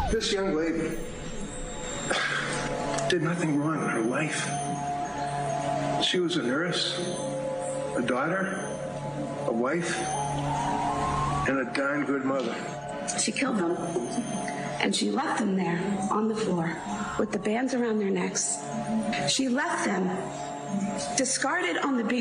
This young lady did nothing wrong in her life. She was a nurse, a daughter, a wife, and a darn good mother. She killed them, and she left them there on the floor with the bands around their necks. She left them discarded on the beach.